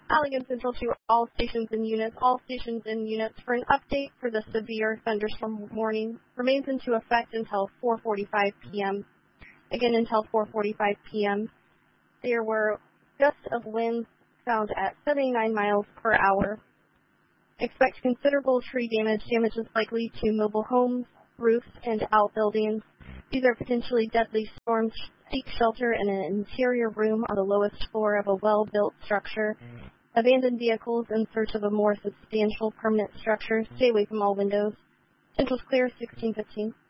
Allegan Central to all stations and units. All stations and units for an update for the severe thunderstorm warning remains into effect until 4:45 p.m. Again, until 4:45 p.m. There were gusts of winds found at 79 miles per hour. Expect considerable tree damage. Damage is likely to mobile homes, roofs, and outbuildings. These are potentially deadly storms. Seek shelter in an interior room on the lowest floor of a well-built structure. Abandon vehicles in search of a more substantial permanent structure. Stay away from all windows. Central's clear, 16:15.